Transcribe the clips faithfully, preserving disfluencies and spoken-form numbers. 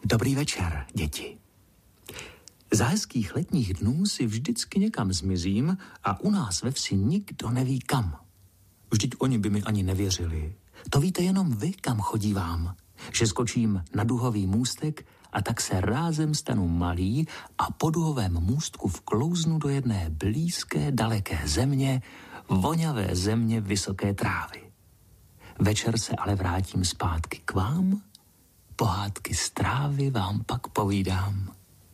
Dobrý večer, děti. Za hezkých letních dnů si vždycky někam zmizím a u nás ve vsi nikdo neví kam. Vždyť oni by mi ani nevěřili. To víte jenom vy, kam chodívám. Že skočím na duhový můstek a tak se rázem stanu malý a po duhovém můstku vklouznu do jedné blízké, daleké země, voňavé země vysoké trávy. Večer se ale vrátím zpátky k vám, pohádky z trávy vám pak povídám.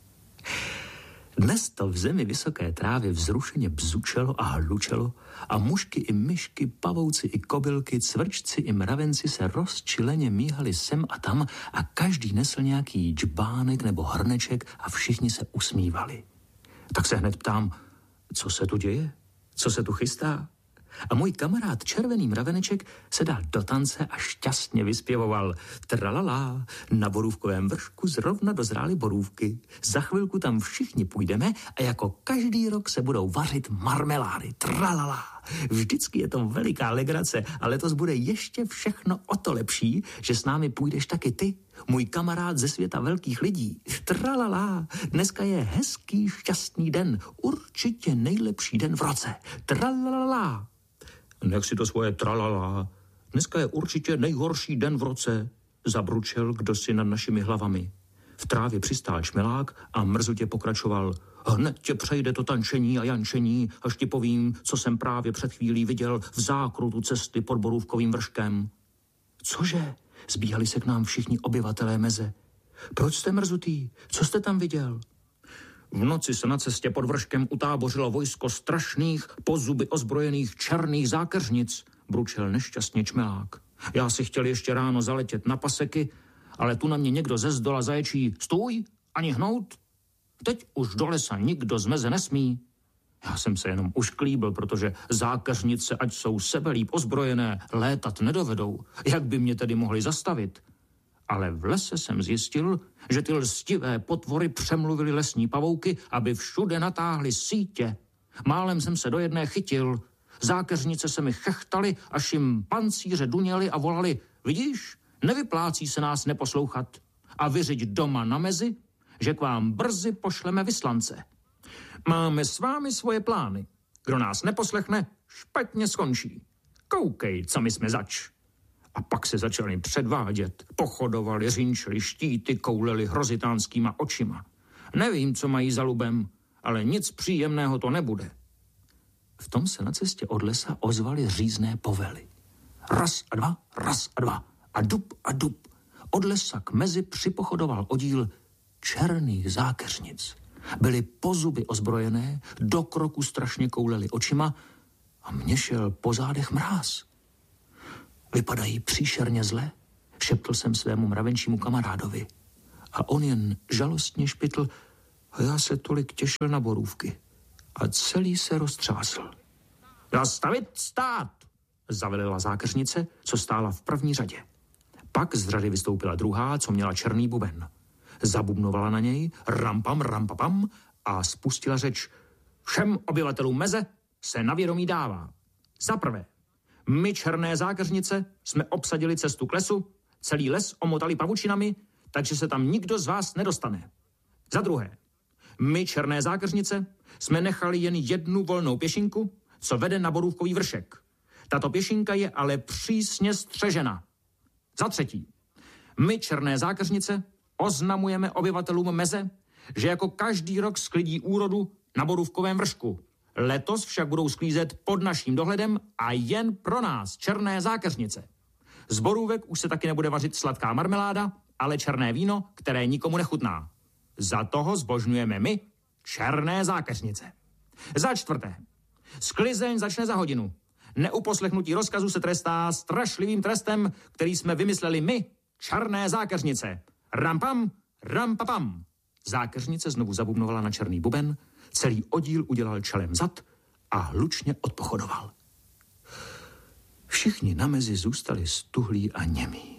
Dnes to v zemi vysoké trávy vzrušeně bzučelo a hlučelo a mušky i myšky, pavouci i kobylky, cvrčci i mravenci se rozčileně míhali sem a tam a každý nesl nějaký džbánek nebo hrneček a všichni se usmívali. Tak se hned ptám, co se tu děje? Co se tu chystá? A můj kamarád červený mraveneček se dal do tance a šťastně vyspěvoval. Tralala, na borůvkovém vršku zrovna dozrály borůvky. Za chvilku tam všichni půjdeme a jako každý rok se budou vařit marmelády. Tralala. Vždycky je to veliká legrace a letos bude ještě všechno o to lepší, že s námi půjdeš taky ty, můj kamarád ze světa velkých lidí. Tralala, dneska je hezký, šťastný den, určitě nejlepší den v roce. Tralala. Nech si to svoje tralala. Dneska je určitě nejhorší den v roce, zabručel kdosi nad našimi hlavami. V trávě přistál čmelák a mrzutě pokračoval. Hned tě přejde to tančení a jančení, až ti povím, co jsem právě před chvílí viděl v zákrutu cesty pod borůvkovým vrškem. Cože? Zbíhali se k nám všichni obyvatelé meze. Proč jste mrzutý? Co jste tam viděl? V noci se na cestě pod vrškem utábořilo vojsko strašných, po zuby ozbrojených černých zákeřnic, bručel nešťastně čmelák. Já si chtěl ještě ráno zaletět na paseky, ale tu na mě někdo ze zdola zaječí. Stůj, ani hnout. Teď už do lesa nikdo z meze nesmí. Já jsem se jenom ušklíbil, protože zákeřnice, ať jsou sebelíp ozbrojené, létat nedovedou. Jak by mě tedy mohli zastavit? Ale v lese jsem zjistil, že ty lstivé potvory přemluvily lesní pavouky, aby všude natáhly sítě. Málem jsem se do jedné chytil. Zákeřnice se mi chechtali, až jim pancíře duněli a volali. Vidíš, nevyplácí se nás neposlouchat. A vyřiď doma na mezi, že k vám brzy pošleme vyslance. Máme s vámi svoje plány. Kdo nás neposlechne, špatně skončí. Koukej, co my jsme zač. A pak se začali předvádět. Pochodovali, řinčili štíty, kouleli hrozitánskýma očima. Nevím, co mají za lubem, ale nic příjemného to nebude. V tom se na cestě od lesa ozvaly řízné povely. Raz a dva, raz a dva. A dub a dub. Od lesa k mezi připochodoval oddíl černých zákeřnic. Byly po zuby ozbrojené, do kroku strašně kouleli očima a mně šel po zádech mráz. Vypadají příšerně zle, šeptl jsem svému mravenčímu kamarádovi. A on jen žalostně špitl a já se tolik těšil na borůvky. A celý se roztřásl. Zastavit stát, zavelila zákeřnice, co stála v první řadě. Pak z řady vystoupila druhá, co měla černý buben. Zabubnovala na něj, rampam, rampapam a spustila řeč. Všem obyvatelům meze se na vědomí dává. Za prvé, my černé zákeřnice jsme obsadili cestu k lesu, celý les omotali pavučinami, takže se tam nikdo z vás nedostane. Za druhé, my černé zákeřnice jsme nechali jen jednu volnou pěšinku, co vede na borůvkový vršek. Tato pěšinka je ale přísně střežena. Za třetí, my černé zákeřnice oznamujeme obyvatelům meze, že jako každý rok sklidí úrodu na borůvkovém vršku. Letos však budou sklízet pod naším dohledem a jen pro nás, černé zákeřnice. Z borůvek už se taky nebude vařit sladká marmeláda, ale černé víno, které nikomu nechutná. Za toho zbožňujeme my, černé zákeřnice. Za čtvrté, sklizeň začne za hodinu. Neuposlechnutí rozkazu se trestá strašlivým trestem, který jsme vymysleli my, černé zákeřnice. Rampam, rampapam. Zákeřnice znovu zabubnovala na černý buben, celý oddíl udělal čelem zad a hlučně odpochodoval. Všichni na mezi zůstali stuhlí a němí.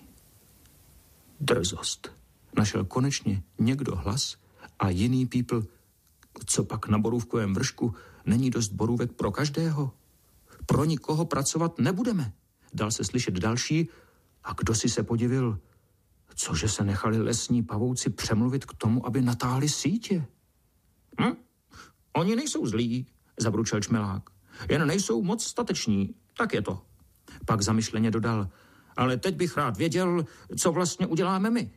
Drzost. Našel konečně někdo hlas a jiný pípl. Co pak na borůvkovém vršku není dost borůvek pro každého? Pro nikoho pracovat nebudeme. Dal se slyšet další a kdo si se podivil. cože se nechali lesní pavouci přemluvit k tomu, aby natáhli sítě. Hm? Oni nejsou zlí, zabručel Čmelák. Jen nejsou moc stateční, tak je to. Pak zamyšleně dodal, ale teď bych rád věděl, co vlastně uděláme my.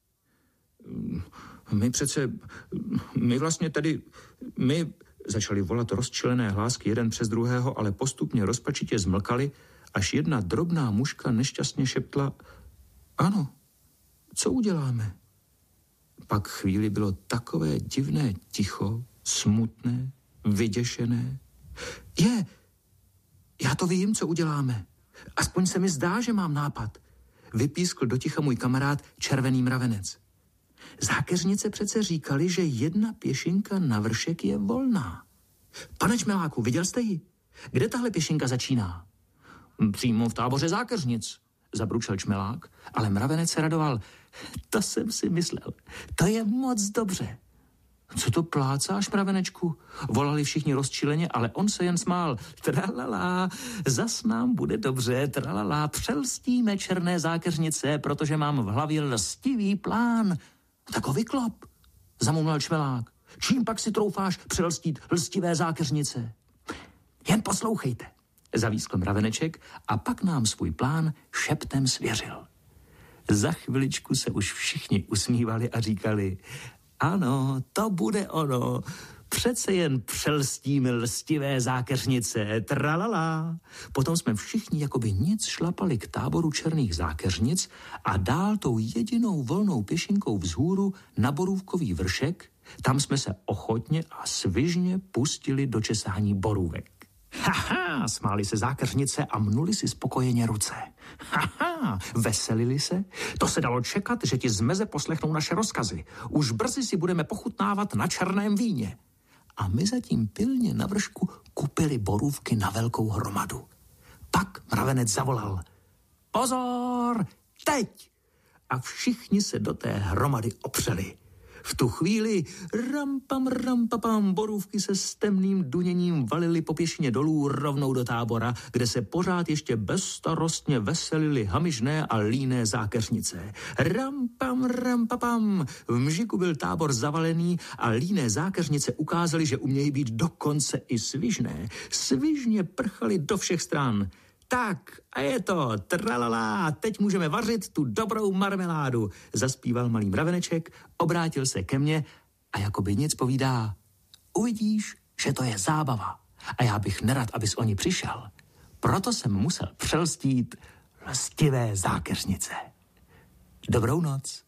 My přece, my vlastně tedy, my začali volat rozčilené hlásky jeden přes druhého, ale postupně rozpačitě zmlkali, až jedna drobná mužka nešťastně šeptla, ano, co uděláme? Pak chvíli bylo takové divné ticho, smutné, vyděšené. Je, já to vím, co uděláme. Aspoň se mi zdá, že mám nápad. Vypískl do ticha můj kamarád Červený mravenec. Zákeřnice přece říkali, že jedna pěšinka na vršek je volná. Pane Čmeláku, viděl jste ji? Kde tahle pěšinka začíná? Přímo v táboře zákeřnic, zabručel Čmelák, ale mravenec se radoval. To jsem si myslel, to je moc dobře. Co to plácáš, mravenečku? Volali všichni rozčileně, ale on se jen smál. Tralala, zas nám bude dobře, tralala, přelstíme černé zákeřnice, protože mám v hlavě lstivý plán. Tak ho vyklop, zamumlal Čmelák. Čím pak si troufáš přelstít lstivé zákeřnice? Jen poslouchejte, zavískl mraveneček a pak nám svůj plán šeptem svěřil. Za chviličku se už všichni usmívali a říkali, ano, to bude ono, přece jen přelstíme lstivé zákeřnice, tralala. Potom jsme všichni jakoby nic šlapali k táboru černých zákeřnic a dál tou jedinou volnou pěšinkou vzhůru na borůvkový vršek, tam jsme se ochotně a svižně pustili do česání borůvek. Haha, smáli se zákeřnice a mnuli si spokojeně ruce. Haha, veselili se. To se dalo čekat, že ti z meze poslechnou naše rozkazy. Už brzy si budeme pochutnávat na černém víně. A my zatím pilně na vršku kupili borůvky na velkou hromadu. Pak mravenec zavolal. Pozor, teď! A všichni se do té hromady opřeli. V tu chvíli rampam, rampapam, borůvky se s temným duněním valily po pěšině dolů rovnou do tábora, kde se pořád ještě bezstarostně veselili hamižné a líné zákeřnice. Rampam, rampapam, v mžiku byl tábor zavalený a líné zákeřnice ukázaly, že umějí být dokonce i svižné. Svižně prchali do všech stran. Tak, a je to, tralala, teď můžeme vařit tu dobrou marmeládu, zaspíval malý mraveneček, obrátil se ke mně a jakoby nic povídá. Uvidíš, že to je zábava a já bych nerad, abys o ní přišel. Proto jsem musel přelstít lstivé zákeřnice. Dobrou noc.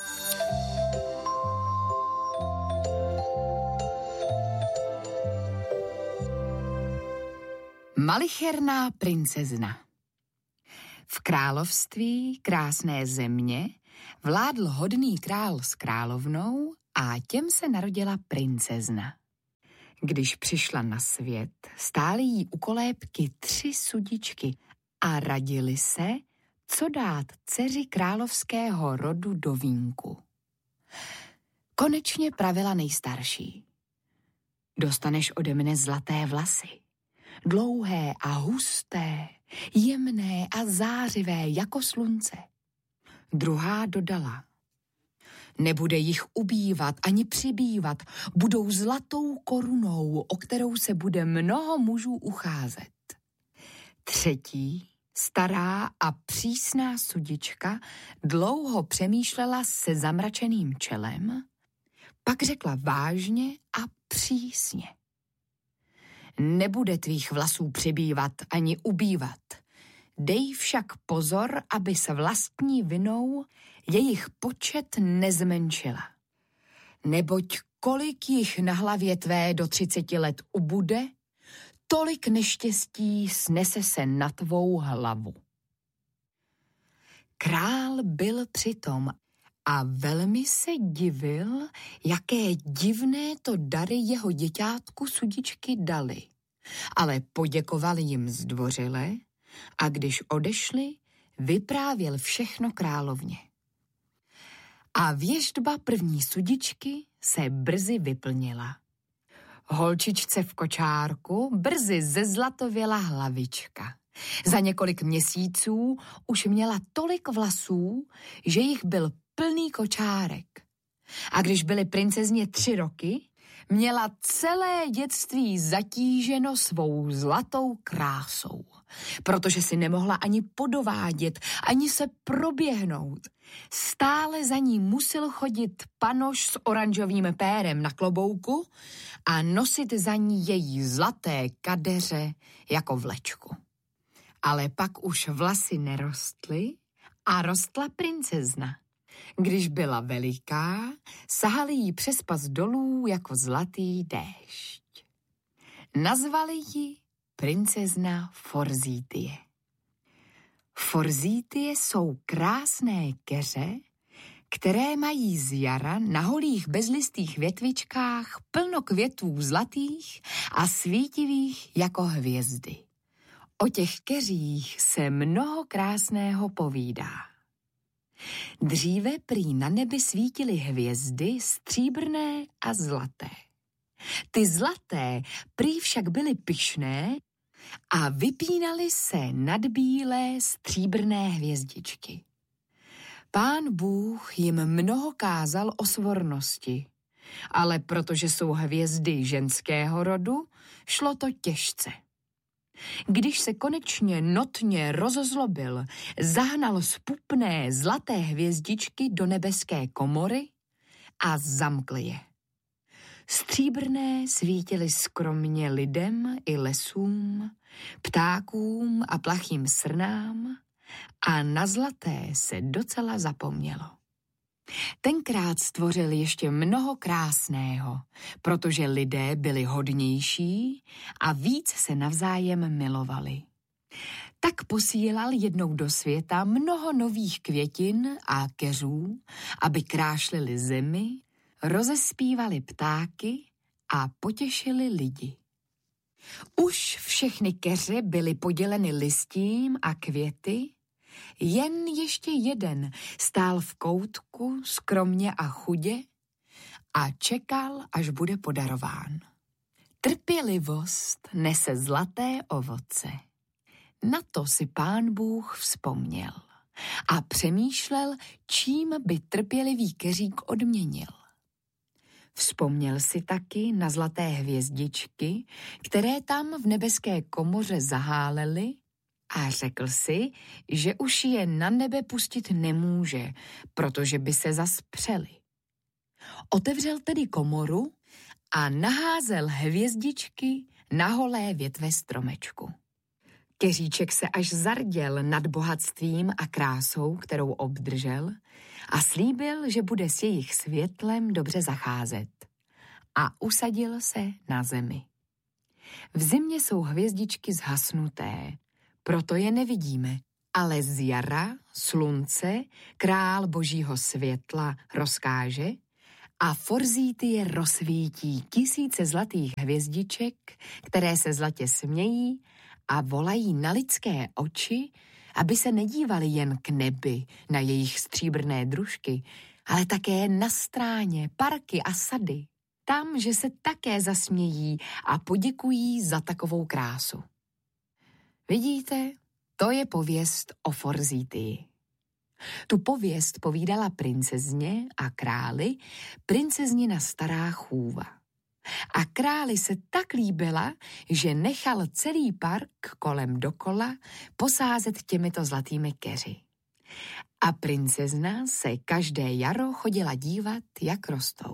Malicherná princezna. V království krásné země vládl hodný král s královnou a těm se narodila princezna. Když přišla na svět, stály jí u kolébky tři sudičky a radili se, co dát dceři královského rodu do vínku. Konečně pravila nejstarší. Dostaneš ode mne zlaté vlasy. Dlouhé a husté, jemné a zářivé jako slunce. Druhá dodala. Nebude jich ubývat ani přibývat, budou zlatou korunou, o kterou se bude mnoho mužů ucházet. Třetí, stará a přísná sudička, dlouho přemýšlela se zamračeným čelem, pak řekla vážně a přísně. Nebude tvých vlasů přibývat ani ubývat. Dej však pozor, aby se vlastní vinou jejich počet nezmenšila. Neboť kolik jich na hlavě tvé do třiceti let ubude, tolik neštěstí snese se na tvou hlavu. Král byl přitom a velmi se divil, jaké divné to dary jeho děťátku sudičky dali. Ale poděkoval jim zdvořile a když odešli, vyprávěl všechno královně. A věštba první sudičky se brzy vyplnila. Holčičce v kočárku brzy zezlatověla hlavička. Za několik měsíců už měla tolik vlasů, že jich byl plný kočárek. A když byly princezně tři roky, měla celé dětství zatíženo svou zlatou krásou, protože si nemohla ani podovádět, ani se proběhnout. Stále za ní musel chodit panoš s oranžovým pérem na klobouku a nosit za ní její zlaté kadeře jako vlečku. Ale pak už vlasy nerostly a rostla princezna. Když byla veliká, sahali jí přes pas dolů jako zlatý déšť. Nazvali ji princezna Forzítie. Forzítie jsou krásné keře, které mají z jara na holých bezlistých větvičkách plno květů zlatých a svítivých jako hvězdy. O těch keřích se mnoho krásného povídá. Dříve prý na nebi svítily hvězdy stříbrné a zlaté. Ty zlaté prý však byly pyšné a vypínaly se nad bílé stříbrné hvězdičky. Pán Bůh jim mnoho kázal o svornosti, ale protože jsou hvězdy ženského rodu, šlo to těžce. Když se konečně notně rozozlobil, zahnal zpupné zlaté hvězdičky do nebeské komory a zamkl je. Stříbrné svítily skromně lidem i lesům, ptákům a plachým srnám a na zlaté se docela zapomnělo. Tenkrát stvořil ještě mnoho krásného, protože lidé byli hodnější a víc se navzájem milovali. Tak posílal jednou do světa mnoho nových květin a keřů, aby krášlili zemi, rozespívali ptáky a potěšili lidi. Už všechny keře byly poděleny listím a květy, jen ještě jeden stál v koutku skromně a chudě a čekal, až bude podarován. Trpělivost nese zlaté ovoce. Na to si Pán Bůh vzpomněl a přemýšlel, čím by trpělivý keřík odměnil. Vzpomněl si taky na zlaté hvězdičky, které tam v nebeské komoře zahálely, a řekl si, že už je na nebe pustit nemůže, protože by se zaspřeli. Otevřel tedy komoru a naházel hvězdičky na holé větve stromečku. Keříček se až zarděl nad bohatstvím a krásou, kterou obdržel, a slíbil, že bude s jejich světlem dobře zacházet. A usadil se na zemi. V zimě jsou hvězdičky zhasnuté, proto je nevidíme, ale z jara slunce, král božího světla, rozkáže a Forzítie rozsvítí tisíce zlatých hvězdiček, které se zlatě smějí a volají na lidské oči, aby se nedívali jen k nebi na jejich stříbrné družky, ale také na stráně, parky a sady. Tam, že se také zasmějí a poděkují za takovou krásu. Vidíte, to je pověst o Forzítii. Tu pověst povídala princezně a králi princeznina stará chůva. A králi se tak líbila, že nechal celý park kolem dokola posázet těmito zlatými keři. A princezna se každé jaro chodila dívat, jak rostou.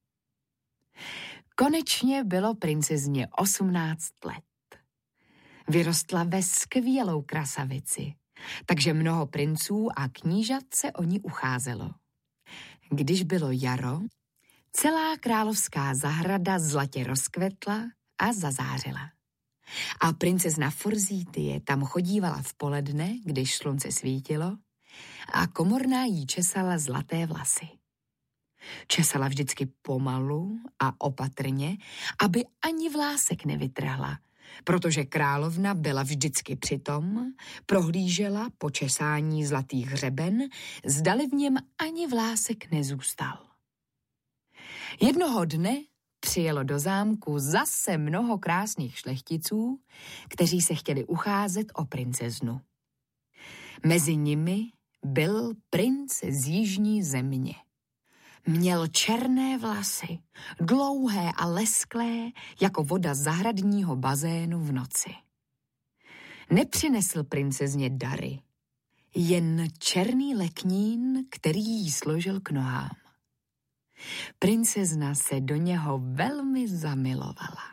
Konečně bylo princezně osmnáct let. Vyrostla ve skvělou krasavici, takže mnoho princů a knížat se o ní ucházelo. Když bylo jaro, celá královská zahrada zlatě rozkvetla a zazářila. A princezna Forzítie tam chodívala v poledne, když slunce svítilo, a komorná jí česala zlaté vlasy. Česala vždycky pomalu a opatrně, aby ani vlásek nevytrhla, protože královna byla vždycky přitom, prohlížela po česání zlatých hřeben, zdali v něm ani vlásek nezůstal. Jednoho dne přijelo do zámku zase mnoho krásných šlechticů, kteří se chtěli ucházet o princeznu. Mezi nimi byl princ z jižní země. Měl černé vlasy, dlouhé a lesklé, jako voda zahradního bazénu v noci. Nepřinesl princezně dary, jen černý leknín, který jí složil k nohám. Princezna se do něho velmi zamilovala.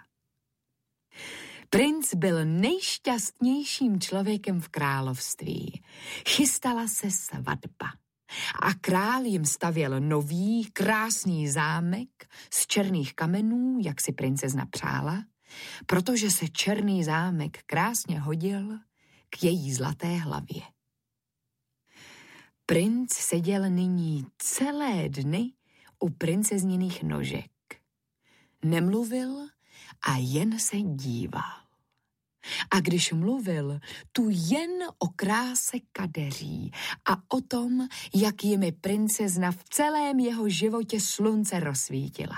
Princ byl nejšťastnějším člověkem v království. Chystala se svatba a král jim stavěl nový, krásný zámek z černých kamenů, jak si princezna přála, protože se černý zámek krásně hodil k její zlaté hlavě. Princ seděl nyní celé dny u princezniných nožek. Nemluvil a jen se díval. A když mluvil, tu jen o kráse kadeří a o tom, jak jimi princezna v celém jeho životě slunce rozsvítila.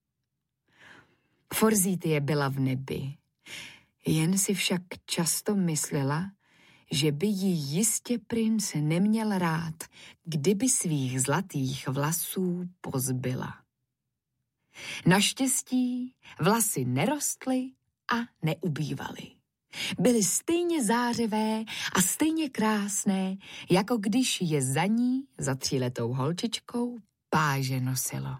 Forzitie byla v nebi, jen si však často myslela, že by ji jistě princ neměl rád, kdyby svých zlatých vlasů pozbyla. Naštěstí vlasy nerostly a neubývaly. Byly stejně zářivé a stejně krásné, jako když je za ní, za tříletou holčičkou, páže nosilo.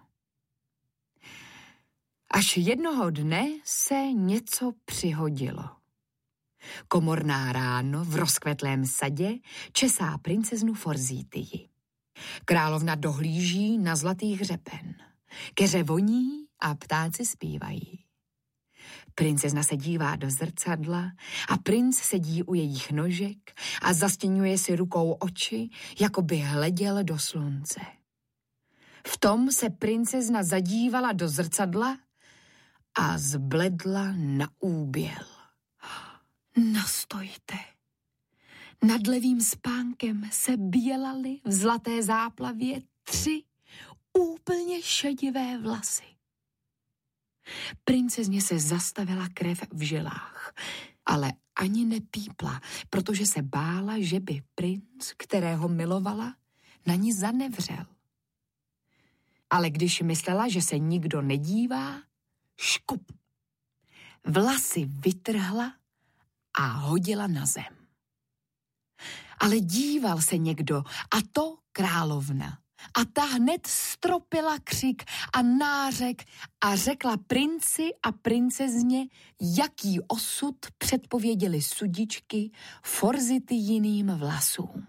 Až jednoho dne se něco přihodilo. Komorná ráno v rozkvetlém sadě česá princeznu Forzitii. Královna dohlíží na zlatý hřeben. Keře voní a ptáci zpívají. Princezna se dívá do zrcadla a princ sedí u jejich nožek a zastěňuje si rukou oči, jako by hleděl do slunce. V tom se princezna zadívala do zrcadla a zbledla na úběl. Nastojte. Nad levým spánkem se bělaly v zlaté záplavě tři úplně šedivé vlasy. Princezně se zastavila krev v žilách, ale ani nepípla, protože se bála, že by princ, kterého milovala, na ní zanevřel. Ale když myslela, že se nikdo nedívá, škup. Vlasy vytrhla a hodila na zem. Ale díval se někdo, a to královna. A ta hned stropila křik a nářek a řekla princi a princezně, jaký osud předpověděly sudičky Forzitijiným vlasům.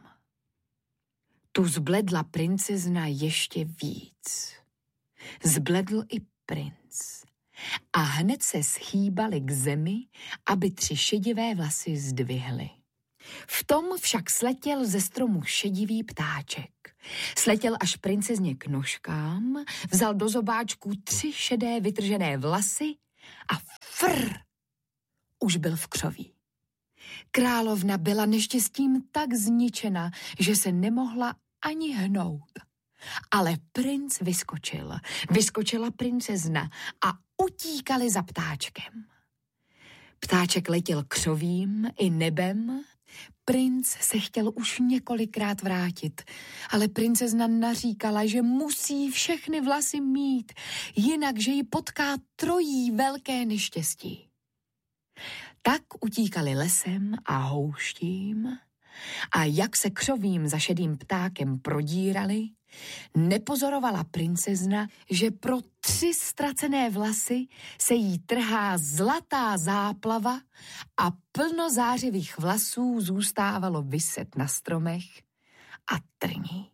Tu zbledla princezna ještě víc. Zbledl i princ. A hned se schýbali k zemi, aby tři šedivé vlasy zdvihly. V tom však sletěl ze stromu šedivý ptáček. Sletěl až princezně k nožkám, vzal do zobáčku tři šedé vytržené vlasy a frr, už byl v křoví. Královna byla neštěstím tak zničena, že se nemohla ani hnout. Ale princ vyskočil, vyskočila princezna a utíkali za ptáčkem. Ptáček letěl křovím i nebem. Princ se chtěl už několikrát vrátit, ale princezna naříkala, že musí všechny vlasy mít, jinak, že ji potká trojí velké neštěstí. Tak utíkali lesem a houštím a jak se křovím za šedým ptákem prodírali, nepozorovala princezna, že pro tři ztracené vlasy se jí trhá zlatá záplava a plno zářivých vlasů zůstávalo viset na stromech a trní.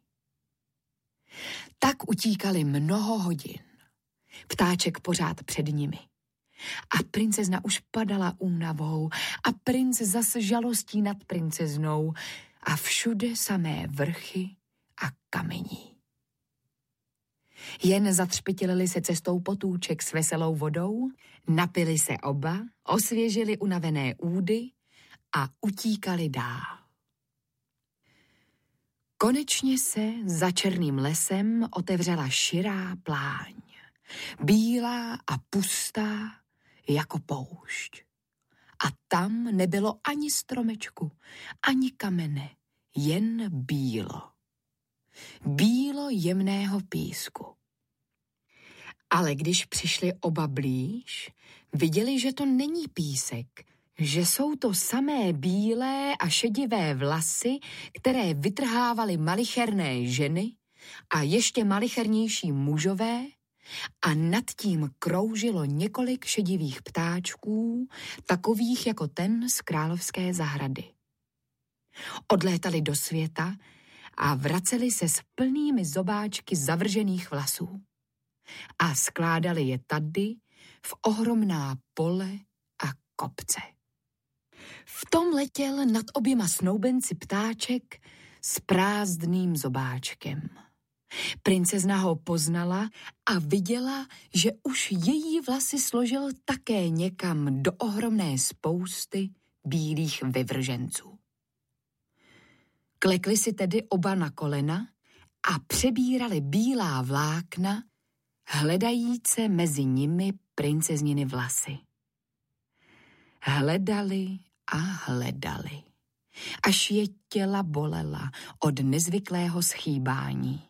Tak utíkali mnoho hodin. Ptáček pořád před nimi. A princezna už padala únavou a princ zase žalostí nad princeznou a všude samé vrchy a kamení. Jen zatřpitilili se cestou potůček s veselou vodou, napili se oba, osvěžili unavené údy a utíkali dál. Konečně se za černým lesem otevřela širá pláň bílá a pustá jako poušť. A tam nebylo ani stromečku, ani kamene, jen bílo. Bílo jemného písku. Ale když přišli oba blíž, viděli, že to není písek, že jsou to samé bílé a šedivé vlasy, které vytrhávaly malicherné ženy a ještě malichernější mužové, a nad tím kroužilo několik šedivých ptáčků, takových jako ten z královské zahrady. Odlétali do světa a vraceli se s plnými zobáčky zavržených vlasů. A skládali je tady v ohromná pole a kopce. V tom letěl nad oběma snoubenci ptáček s prázdným zobáčkem. Princezna ho poznala a viděla, že už její vlasy složil také někam do ohromné spousty bílých vyvrženců. Klekli si tedy oba na kolena a přebírali bílá vlákna, hledajíce mezi nimi princezniny vlasy. Hledali a hledali, až je těla bolela od nezvyklého schýbání.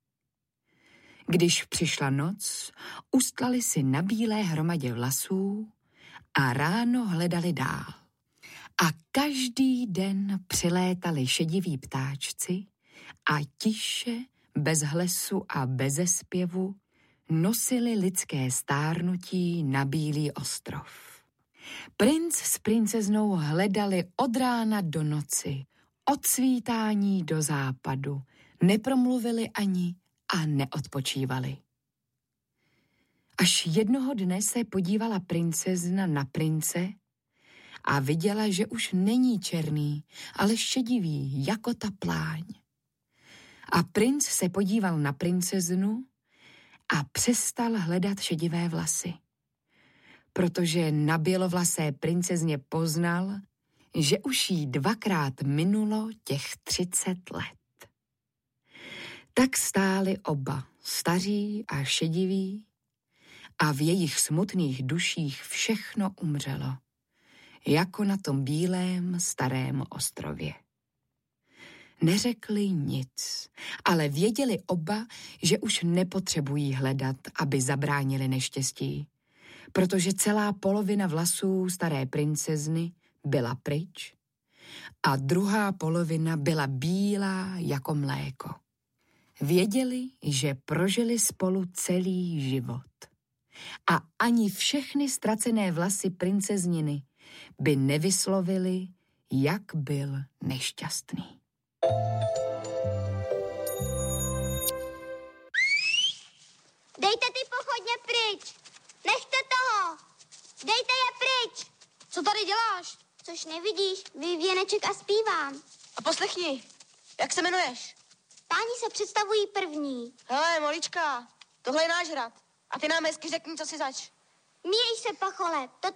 Když přišla noc, ustlali si na bílé hromadě vlasů a ráno hledali dál. A každý den přilétali šediví ptáčci a tiše, bez hlesu a beze zpěvu, nosili lidské stárnutí na Bílý ostrov. Princ s princeznou hledali od rána do noci, od svítání do západu, nepromluvili ani a neodpočívali. Až jednoho dne se podívala princezna na prince a viděla, že už není černý, ale šedivý, jako ta pláň. A princ se podíval na princeznu a přestal hledat šedivé vlasy, protože na bělovlasé princezně poznal, že už jí dvakrát minulo těch třicet let. Tak stáli oba, staří a šediví, a v jejich smutných duších všechno umřelo, jako na tom bílém starém ostrově. Neřekli nic, ale věděli oba, že už nepotřebují hledat, aby zabránili neštěstí, protože celá polovina vlasů staré princezny byla pryč a druhá polovina byla bílá jako mléko. Věděli, že prožili spolu celý život. A ani všechny ztracené vlasy princezniny by nevyslovili, jak byl nešťastný. Dejte ty pochodně pryč! Nechte toho! Dejte je pryč! Co tady děláš? Což nevidíš, vyvěneček a zpívám. A poslechni, jak se jmenuješ? Páni se představují první. Hele, malička, tohle je náš hrad. A ty nám hezky řekni, co si zač. Míješ se, pachole, to